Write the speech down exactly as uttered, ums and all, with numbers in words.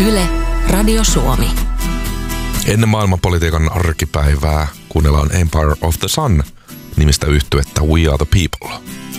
Yle, Radio Suomi. Ennen maailmanpolitiikan arkipäivää kuunnellaan Empire of the Sun nimistä yhtyettä We Are the People.